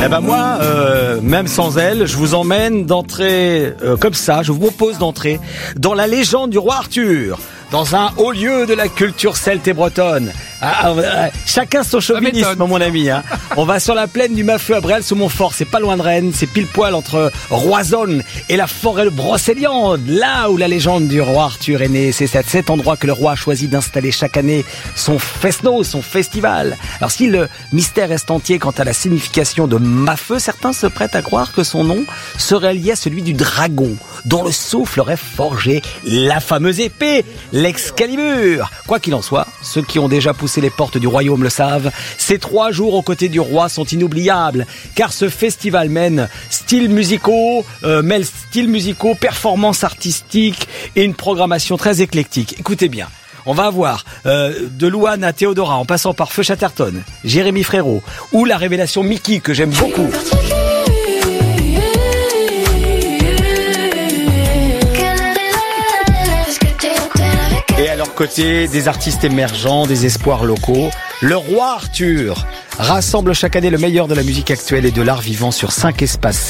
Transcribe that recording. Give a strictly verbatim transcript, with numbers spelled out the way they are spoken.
Eh ben moi, euh, même sans elle, je vous emmène d'entrer euh, comme ça, je vous propose d'entrer dans la légende du roi Arthur, dans un haut lieu de la culture celte et bretonne. Ah, ah, chacun son chauvinisme, mon ami. Hein. On va sur la plaine du Maffeux à Bréal-sous-Montfort, c'est pas loin de Rennes, c'est pile poil entre Roissonne et la forêt de Brocéliande, là où la légende du roi Arthur est née. C'est à cet endroit que le roi a choisi d'installer chaque année son fest-no, son festival. Alors si le mystère reste entier quant à la signification de Maffeux, certains se prêtent à croire que son nom serait lié à celui du dragon, dont le souffle aurait forgé la fameuse épée, l'Excalibur. Quoi qu'il en soit, ceux qui ont déjà poussé les portes du royaume le savent, ces trois jours aux côtés du roi sont inoubliables, car ce festival mène styles musicaux, euh, mêle styles musicaux, performances artistiques et une programmation très éclectique. Écoutez bien. On va avoir euh, de Louane à Théodora, en passant par Feu Chatterton, Jérémy Frérot, ou la révélation Mickey, que j'aime beaucoup. Et à leur côté, des artistes émergents, des espoirs locaux. Le roi Arthur rassemble chaque année le meilleur de la musique actuelle et de l'art vivant sur cinq espaces